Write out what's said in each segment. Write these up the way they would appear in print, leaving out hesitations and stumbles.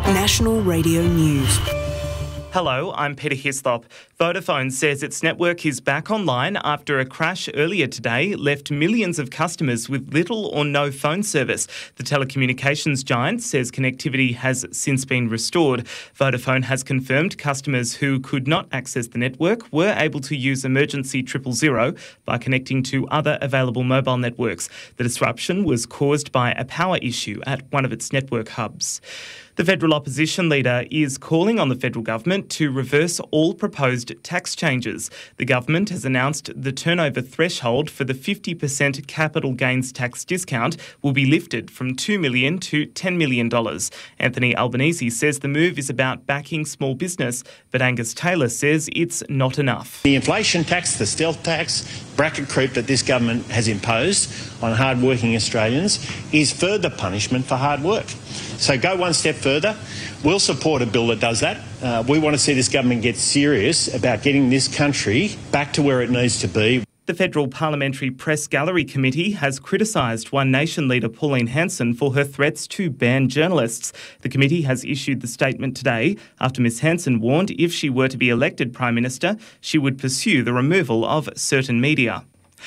National Radio News. Hello, I'm Peter Hislop. Vodafone says its network is back online after a crash earlier today left millions of customers with little or no phone service. The telecommunications giant says connectivity has since been restored. Vodafone has confirmed customers who could not access the network were able to use emergency 000 by connecting to other available mobile networks. The disruption was caused by a power issue at one of its network hubs. The federal opposition leader is calling on the federal government to reverse all proposed tax changes. The government has announced the turnover threshold for the 50% capital gains tax discount will be lifted from $2 million to $10 million. Anthony Albanese says the move is about backing small business, but Angus Taylor says it's not enough. The inflation tax, the stealth tax, bracket creep that this government has imposed on hard-working Australians is further punishment for hard work. So go one step further. We'll support a bill that does that. We want to see this government get serious about getting this country back to where it needs to be. The Federal Parliamentary Press Gallery Committee has criticised One Nation leader Pauline Hanson for her threats to ban journalists. The committee has issued the statement today after Ms Hanson warned if she were to be elected Prime Minister, she would pursue the removal of certain media.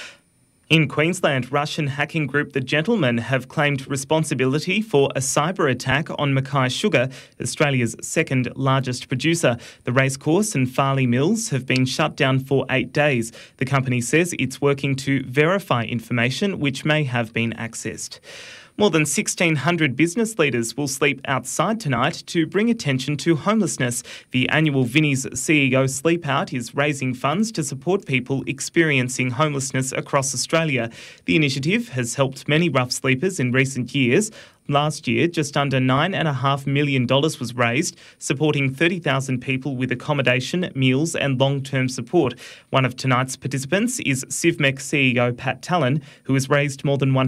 In Queensland, Russian hacking group The Gentlemen have claimed responsibility for a cyber attack on Mackay Sugar, Australia's second largest producer. The racecourse and Farley Mills have been shut down for 8 days. The company says it's working to verify information which may have been accessed. More than 1,600 business leaders will sleep outside tonight to bring attention to homelessness. The annual Vinnie's CEO Sleep Out is raising funds to support people experiencing homelessness across Australia. The initiative has helped many rough sleepers in recent years. Last year, just under $9.5 million was raised, supporting 30,000 people with accommodation, meals and long-term support. One of tonight's participants is Civmec CEO Pat Tallon, who has raised more than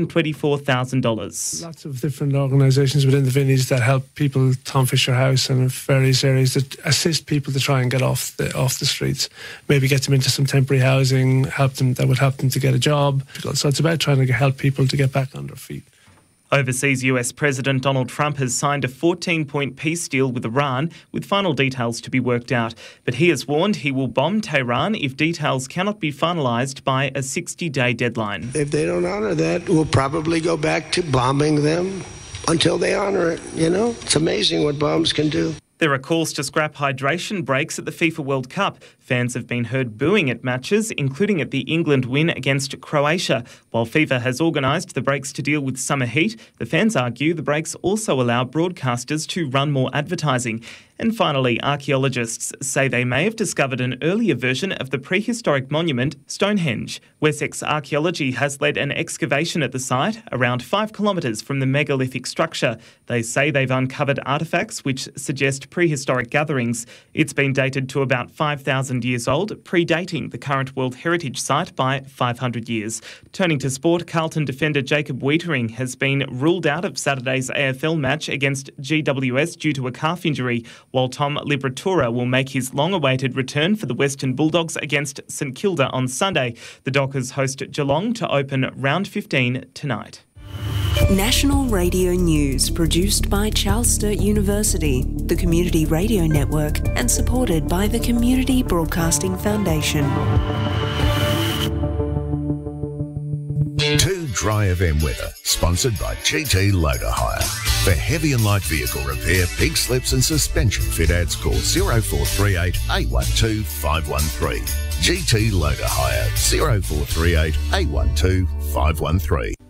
$124,000. Lots of different organisations within the Vinnies that help people, Tom Fisher House and various areas that assist people to try and get off the streets, maybe get them into some temporary housing, that would help them to get a job. So it's about trying to help people to get back on their feet. Overseas US President Donald Trump has signed a 14-point peace deal with Iran, with final details to be worked out. But he has warned he will bomb Tehran if details cannot be finalised by a 60-day deadline. If they don't honour that, we'll probably go back to bombing them until they honour it, you know? It's amazing what bombs can do. There are calls to scrap hydration breaks at the FIFA World Cup. Fans have been heard booing at matches, including at the England win against Croatia. While FIFA has organised the breaks to deal with summer heat, the fans argue the breaks also allow broadcasters to run more advertising. And finally, archaeologists say they may have discovered an earlier version of the prehistoric monument Stonehenge. Wessex Archaeology has led an excavation at the site, around 5 kilometres from the megalithic structure. They say they've uncovered artefacts which suggest prehistoric gatherings. It's been dated to about 5,000 years old, predating the current World Heritage Site by 500 years. Turning to sport, Carlton defender Jacob Wiedering has been ruled out of Saturday's AFL match against GWS due to a calf injury, while Tom Liberatura will make his long-awaited return for the Western Bulldogs against St Kilda on Sunday. The Dockers host Geelong to open round 15 tonight. National Radio News, produced by Charles Sturt University, the Community Radio Network, and supported by the Community Broadcasting Foundation. 2 Dry FM weather, sponsored by GT Loader Hire. For heavy and light vehicle repair, pig slips and suspension fit outs, call 0438 812 513. GT Loader Hire, 0438 812 513.